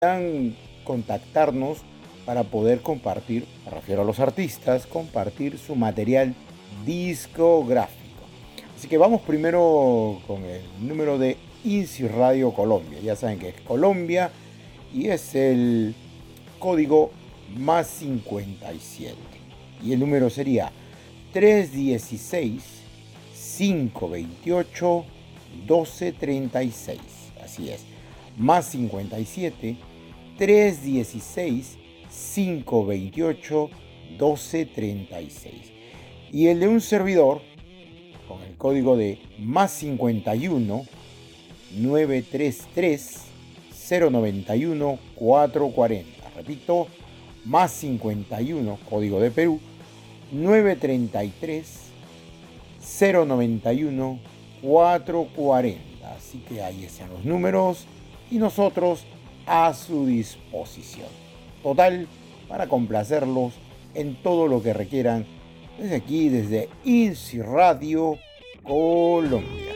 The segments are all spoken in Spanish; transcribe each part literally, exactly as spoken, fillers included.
puedan contactarnos para poder compartir, me refiero a los artistas, compartir su material discográfico. Así que vamos primero con el número de INSI Radio Colombia. Ya saben que es Colombia y es el código más cincuenta y siete. Y el número sería tres dieciséis, cinco veintiocho, doce treinta y seis. Así es, más cincuenta y siete, tres dieciséis, cinco veintiocho, doce treinta y seis. Y el de un servidor, con el código de más cincuenta y uno, nueve treinta y tres, cero noventa y uno, cuatrocientos cuarenta. Repito, más cincuenta y uno, código de Perú, nueve treinta y tres, cero noventa y uno, cuatrocientos cuarenta. Así que ahí están los números y nosotros a su disposición. Total, para complacerlos en todo lo que requieran desde aquí, desde INSI Radio Colombia.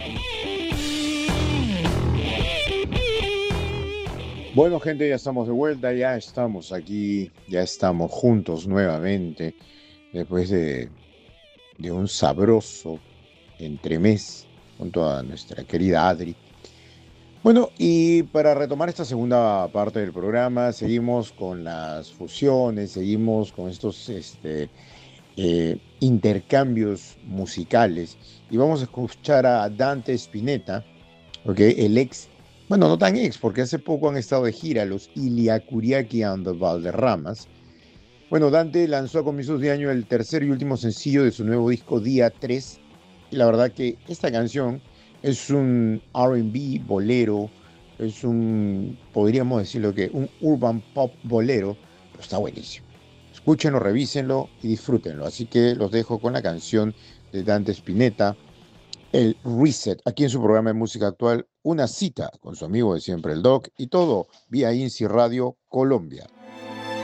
Bueno, gente, ya estamos de vuelta, ya estamos aquí, ya estamos juntos nuevamente, después de, de un sabroso entremés junto a nuestra querida Adri. Bueno, y para retomar esta segunda parte del programa, seguimos con las fusiones, seguimos con estos este, eh, intercambios musicales, y vamos a escuchar a Dante Spinetta, okay, el ex, bueno, no tan ex, porque hace poco han estado de gira los Ilia Kuriaki and the Valderramas. Bueno, Dante lanzó a comienzos de año el tercer y último sencillo de su nuevo disco Día tres, y la verdad que esta canción es un R and B bolero, es un, podríamos decirlo que un urban pop bolero, pero está buenísimo. Escúchenlo, revísenlo y disfrútenlo. Así que los dejo con la canción de Dante Spinetta, el Reset, aquí en su programa de música actual, una cita con su amigo de siempre, el Doc, y todo vía INSI Radio Colombia.